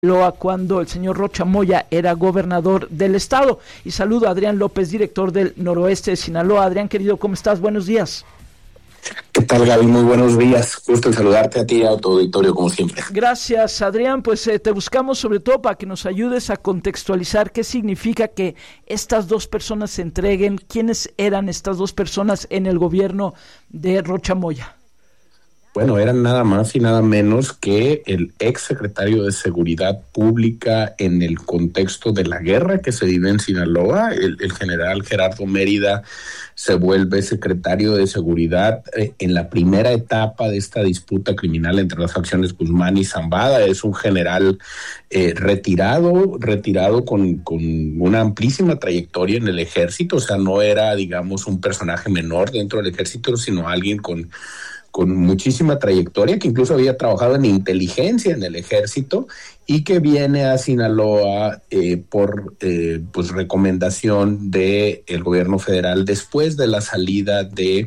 Cuando el señor Rocha Moya era gobernador del estado. Y saludo a Adrián López, director del Noroeste de Sinaloa. Adrián, querido, ¿cómo estás? Buenos días. ¿Qué tal, Gaby? Muy buenos días. Gusto en saludarte a ti y a tu auditorio, como siempre. Gracias, Adrián. Pues te buscamos sobre todo para que nos ayudes a contextualizar qué significa que estas dos personas se entreguen. ¿Quiénes eran estas dos personas en el gobierno de Rocha Moya? Bueno, eran nada más y nada menos que el ex secretario de Seguridad Pública en el contexto de la guerra que se vive en Sinaloa. El general Gerardo Mérida se vuelve secretario de Seguridad en la primera etapa de esta disputa criminal entre las facciones Guzmán y Zambada. Es un general retirado con una amplísima trayectoria en el ejército. O sea, no era, digamos, un personaje menor dentro del ejército, sino alguien con muchísima trayectoria, que incluso había trabajado en inteligencia en el ejército y que viene a Sinaloa por recomendación del gobierno federal después de la salida de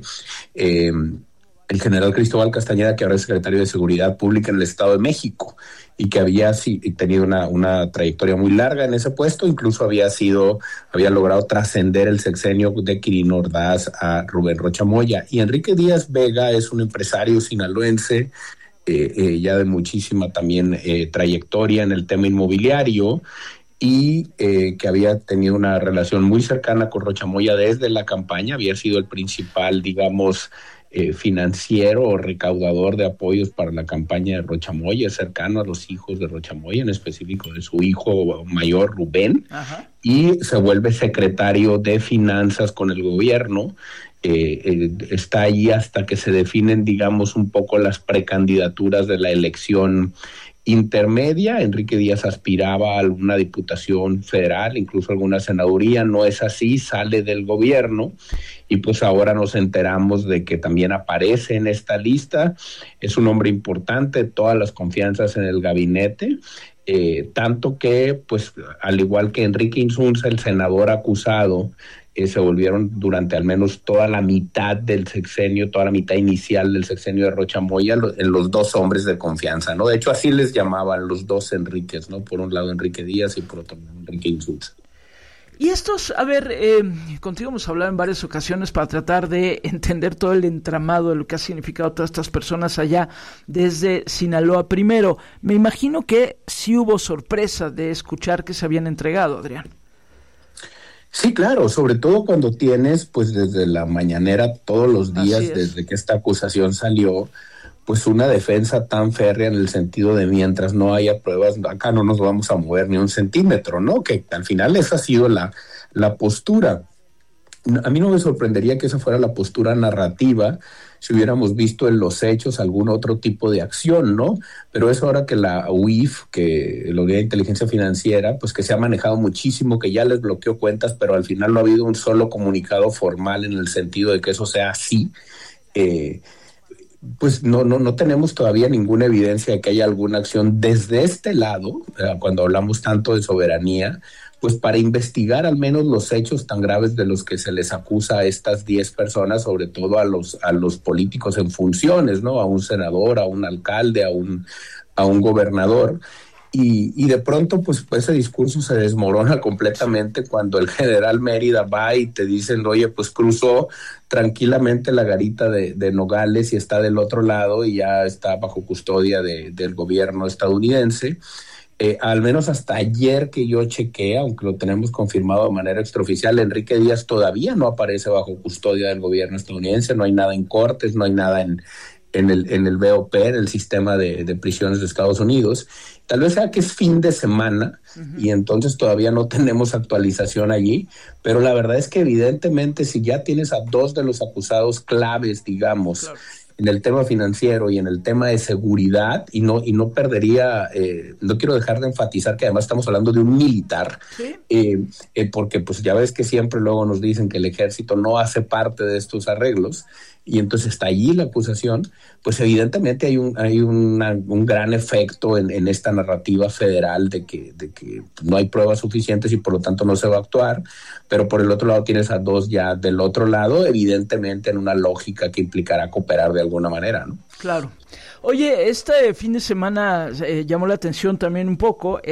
el general Cristóbal Castañeda, que ahora es secretario de Seguridad Pública en el Estado de México, y que había tenido una trayectoria muy larga en ese puesto. Incluso había logrado trascender el sexenio de Quirino Ordaz a Rubén Rocha Moya. Y Enrique Díaz Vega es un empresario sinaloense ya de muchísima también trayectoria en el tema inmobiliario, y que había tenido una relación muy cercana con Rocha Moya desde la campaña. Había sido el principal, digamos, financiero o recaudador de apoyos para la campaña de Rocha Moya, cercano a los hijos de Rocha Moya, en específico de su hijo mayor Rubén. Ajá. Y se vuelve secretario de Finanzas con el gobierno. Está ahí hasta que se definen, digamos, un poco las precandidaturas de la elección intermedia. Enrique Díaz aspiraba a alguna diputación federal, incluso alguna senaduría. No es así, sale del gobierno, y pues ahora nos enteramos de que también aparece en esta lista. Es un hombre importante, todas las confianzas en el gabinete, tanto que, pues, al igual que Enrique Insunza, el senador acusado, se volvieron durante al menos toda la mitad del sexenio, toda la mitad inicial del sexenio de Rocha Moya, en los dos hombres de confianza, ¿no? De hecho, así les llamaban, los dos Enríquez, ¿no? Por un lado Enrique Díaz y por otro lado Enrique Insulza. Y estos, a ver, contigo hemos hablado en varias ocasiones para tratar de entender todo el entramado de lo que ha significado todas estas personas allá desde Sinaloa. Primero, me imagino que sí hubo sorpresa de escuchar que se habían entregado, Adrián. Sí, claro, sobre todo cuando tienes, pues, desde la mañanera todos los días, desde que esta acusación salió, pues una defensa tan férrea en el sentido de mientras no haya pruebas, acá no nos vamos a mover ni un centímetro, ¿no? Que al final esa ha sido la postura. A mí no me sorprendería que esa fuera la postura narrativa si hubiéramos visto en los hechos algún otro tipo de acción, ¿no? Pero es ahora que la UIF, que la Unidad de Inteligencia Financiera, pues que se ha manejado muchísimo, que ya les bloqueó cuentas, pero al final no ha habido un solo comunicado formal en el sentido de que eso sea así. Pues no tenemos todavía ninguna evidencia de que haya alguna acción desde este lado, cuando hablamos tanto de soberanía, pues para investigar al menos los hechos tan graves de los que se les acusa a estas 10 personas, sobre todo a los políticos en funciones, ¿no? A un senador, a un alcalde, a un gobernador. Y de pronto, pues ese discurso se desmorona completamente cuando el general Mérida va y te dicen, oye, pues cruzó tranquilamente la garita de Nogales y está del otro lado y ya está bajo custodia del gobierno estadounidense. Al menos hasta ayer que yo chequeé, aunque lo tenemos confirmado de manera extraoficial, Enrique Díaz todavía no aparece bajo custodia del gobierno estadounidense. No hay nada en cortes, no hay nada en el BOP, en el sistema de prisiones de Estados Unidos. Tal vez sea que es fin de semana, uh-huh, y entonces todavía no tenemos actualización allí, pero la verdad es que evidentemente si ya tienes a dos de los acusados claves, digamos, claro, en el tema financiero y en el tema de seguridad, y no perdería, no quiero dejar de enfatizar que además estamos hablando de un militar, ¿sí? Porque pues ya ves que siempre luego nos dicen que el ejército no hace parte de estos arreglos, y entonces está allí la acusación. Pues evidentemente hay un gran efecto en esta narrativa federal de que no hay pruebas suficientes y por lo tanto no se va a actuar, pero por el otro lado tienes a dos ya del otro lado, evidentemente en una lógica que implicará cooperar de alguna manera, ¿no? Claro. Oye, este fin de semana llamó la atención también un poco